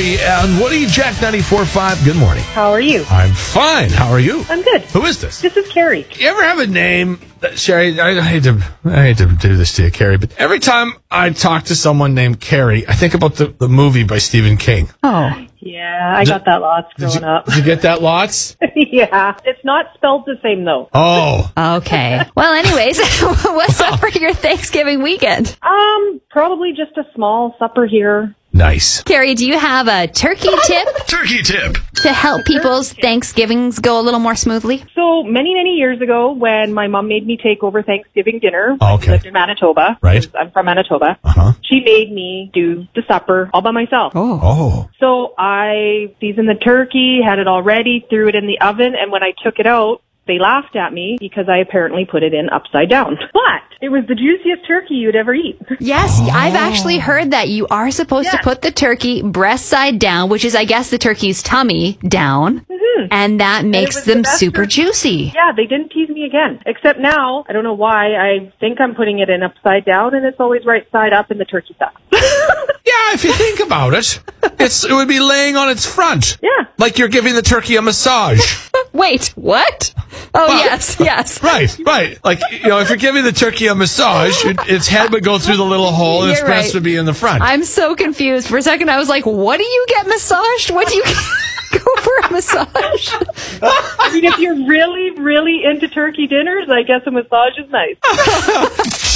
Woody and Woody, Jack 94.5. Good morning. How are you? I'm fine. How are you? I'm good. Who is this? This is Carrie. You ever have a name, Sherry? I hate to do this to you, Carrie, but every time I talk to someone named Carrie, I think about the movie by Stephen King. Oh. Yeah, I got that lots growing up. Did you get that lots? Yeah. It's not spelled the same, though. Oh. Okay. Well, anyways, what's up for your Thanksgiving weekend? Probably just a small supper here. Nice. Carrie, do you have a turkey tip Turkey tip. to help people's Thanksgivings go a little more smoothly? So many, many years ago, when my mom made me take over Thanksgiving dinner, Oh, I okay. lived in Manitoba. Right. I'm from Manitoba. Uh-huh. She made me do the supper all by myself. Oh. So I seasoned the turkey, had it all ready, threw it in the oven, and when I took it out, they laughed at me because I apparently put it in upside down. But it was the juiciest turkey you'd ever eat. Yes, I've actually heard that you are supposed to Yes. put the turkey breast side down, which is, I guess, the turkey's tummy down, and that makes was the them best super turkey. juicy. Yeah, they didn't tease me again. Except now, I don't know why, I think I'm putting it in upside down, and it's always right side up in the turkey sauce. Yeah, if you think about it, it would be laying on its front. Yeah. Like you're giving the turkey a massage. Wait, what? Oh, Well, yes. Right. Like, if you're giving the turkey a massage, its head would go through the little hole and its You're breast right. would be in the front. I'm so confused. For a second, I was like, what do you get massaged? What do you go for a massage? I mean, if you're really, really into turkey dinners, I guess a massage is nice.